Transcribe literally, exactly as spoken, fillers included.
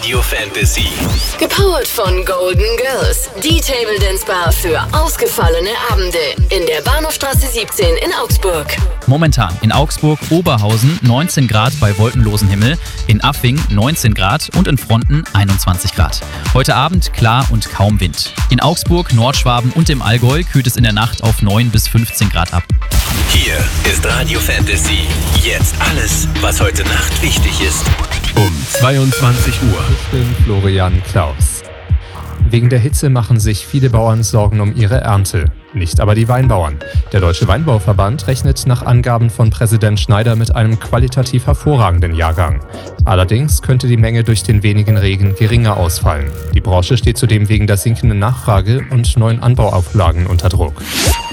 Radio Fantasy. Gepowert von Golden Girls, die Table Dance Bar für ausgefallene Abende in der Bahnhofstraße siebzehn in Augsburg. Momentan in Augsburg, Oberhausen neunzehn Grad bei wolkenlosem Himmel, in Affing neunzehn Grad und in Fronten einundzwanzig Grad. Heute Abend klar und kaum Wind. In Augsburg, Nordschwaben und im Allgäu kühlt es in der Nacht auf neun bis fünfzehn Grad ab. Hier ist Radio Fantasy. Jetzt alles, was heute Nacht wichtig ist. Um zweiundzwanzig Uhr. Ich bin Florian Klaus. Wegen der Hitze machen sich viele Bauern Sorgen um ihre Ernte. Nicht aber die Weinbauern. Der Deutsche Weinbauverband rechnet nach Angaben von Präsident Schneider mit einem qualitativ hervorragenden Jahrgang. Allerdings könnte die Menge durch den wenigen Regen geringer ausfallen. Die Branche steht zudem wegen der sinkenden Nachfrage und neuen Anbauauflagen unter Druck.